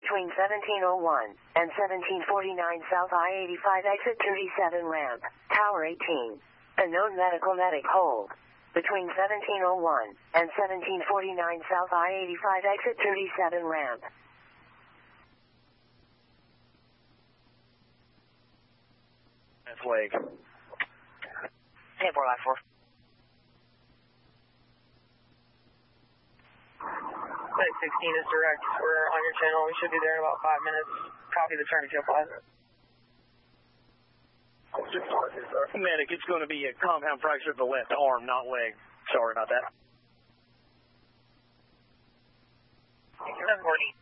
between 1701 and 1749 South I-85 exit 37 ramp, Tower 18. Unknown medical medic hold. Between 1701 and 1749 South I-85 exit 37 ramp. That's leg. 10-4-4. Flight 16 is direct. We're on your channel. We should be there in about 5 minutes. Copy the turn to Kill 5. Medic, it's going to be a compound fracture of the left arm, not leg. Sorry about that. 740.